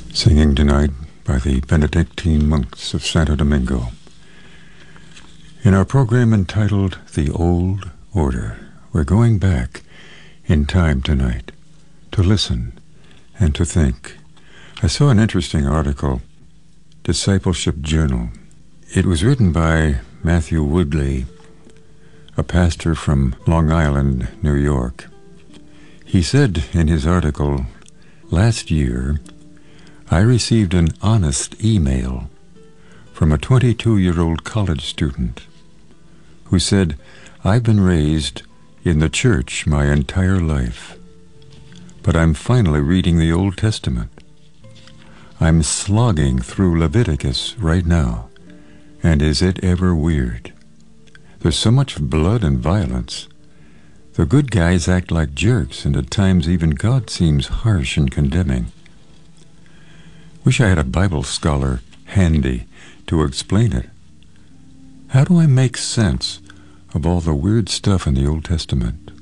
Singing tonight by the Benedictine monks of Santo Domingo. In our program entitled The Old Order, we're going back in time tonight to listen and to think. I saw an interesting article, Discipleship Journal. It was written by Matthew Woodley, a pastor from Long Island, New York. He said in his article, "Last year, I received an honest email from a 22-year-old college student who said, 'I've been raised in the church my entire life, but I'm finally reading the Old Testament. I'm slogging through Leviticus right now, and is it ever weird? There's so much blood and violence. The good guys act like jerks, and at times even God seems harsh and condemning. Wish I had a Bible scholar handy to explain it. How do I make sense of all the weird stuff in the Old Testament?'"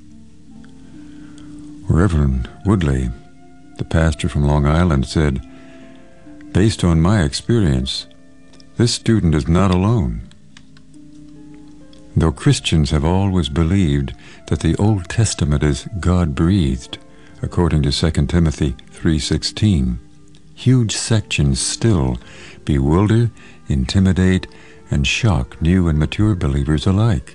Reverend Woodley, the pastor from Long Island, said, "Based on my experience, this student is not alone. Though Christians have always believed that the Old Testament is God-breathed, according to 2 Timothy 3:16, huge sections still bewilder, intimidate, and shock new and mature believers alike.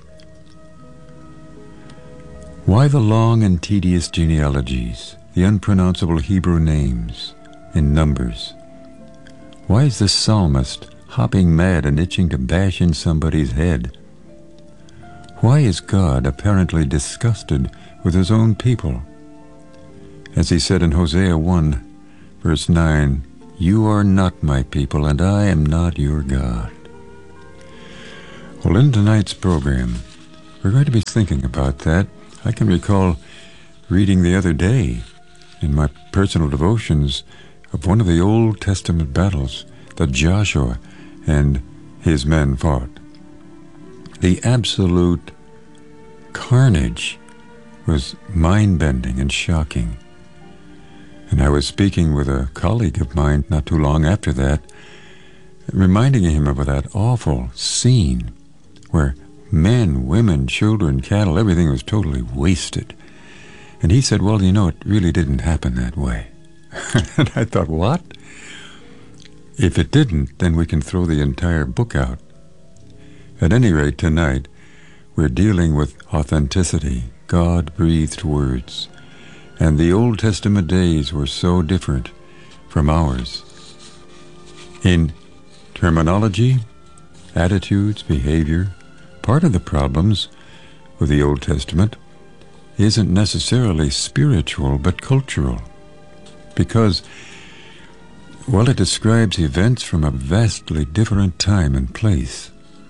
Why the long and tedious genealogies, the unpronounceable Hebrew names in Numbers? Why is the psalmist hopping mad and itching to bash in somebody's head? Why is God apparently disgusted with his own people? As he said in Hosea 1, Verse 9, "You are not my people, and I am not your God." Well, in tonight's program, we're going to be thinking about that. I can recall reading the other day in my personal devotions of one of the Old Testament battles that Joshua and his men fought. The absolute carnage was mind-bending and shocking. And I was speaking with a colleague of mine not too long after that, reminding him of that awful scene where men, women, children, cattle, everything was totally wasted. And he said, "Well, it really didn't happen that way." And I thought, what? If it didn't, then we can throw the entire book out. At any rate, tonight, we're dealing with authenticity, God-breathed words. And the Old Testament days were so different from ours. In terminology, attitudes, behavior, part of the problems with the Old Testament isn't necessarily spiritual but cultural. Because, well, it describes events from a vastly different time and place.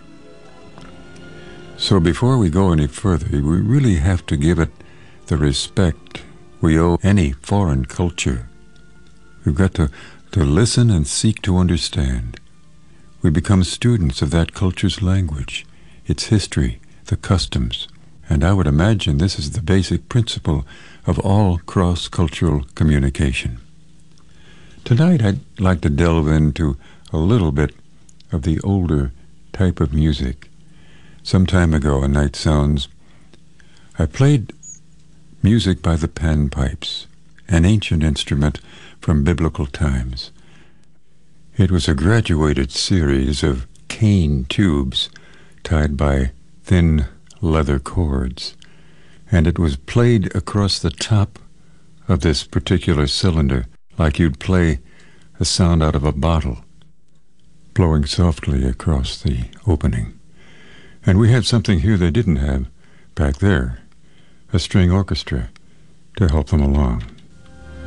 So before we go any further, we really have to give it the respect we owe any foreign culture. We've got to listen and seek to understand. We become students of that culture's language, its history, the customs, and I would imagine this is the basic principle of all cross-cultural communication. Tonight I'd like to delve into a little bit of the older type of music. Some time ago on Night Sounds, I played music by the panpipes, an ancient instrument from biblical times. It was a graduated series of cane tubes tied by thin leather cords, and it was played across the top of this particular cylinder like you'd play a sound out of a bottle, blowing softly across the opening. And we had something here they didn't have back there, a string orchestra to help them along.